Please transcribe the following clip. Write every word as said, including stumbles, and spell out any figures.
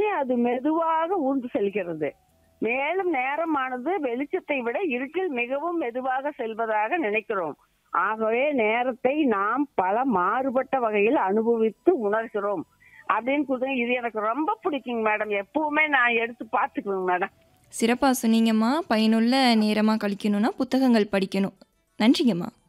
பின்னே அது மெதுவாக ஊர்ந்து செல்கிறது. மேலும் நேரமானது வெளிச்சத்தை விட இருட்டில் மிகவும் மெதுவாக செல்வதாக நினைக்கிறோம். ஆகவே நேரத்தை நாம் பல மாறுபட்ட வகையில் அனுபவித்து உணர்கிறோம் அப்படின்னு கொடுங்க. இது எனக்கு ரொம்ப பிடிக்குங்க மேடம். எப்பவுமே நான் எடுத்து பார்த்துக்குவேங்க மேடம். சிறப்பா சொன்னீங்கம்மா. பயனுள்ள நேரமா கழிக்கணும்னா புத்தகங்கள் படிக்கணும். நன்றிங்கம்மா.